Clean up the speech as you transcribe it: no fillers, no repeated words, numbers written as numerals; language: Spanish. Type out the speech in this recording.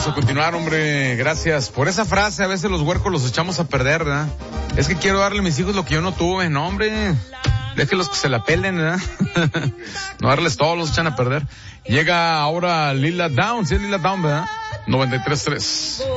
Vamos a continuar, hombre. Gracias por esa frase. A veces los huercos los echamos a perder, ¿verdad? Es que quiero darle a mis hijos lo que yo no tuve. No, hombre. Déjenlos que se la pelen, ¿verdad? No darles todo, los echan a perder. Llega ahora Lila Downs. Sí, es Lila Downs, ¿verdad? 93.3.